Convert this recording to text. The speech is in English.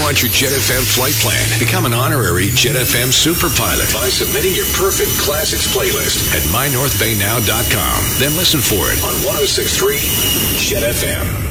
want your Jet FM flight plan? Become an honorary Jet FM super pilot by submitting your perfect classics playlist at mynorthbaynow.com. Then listen for it on 106.3 Jet FM.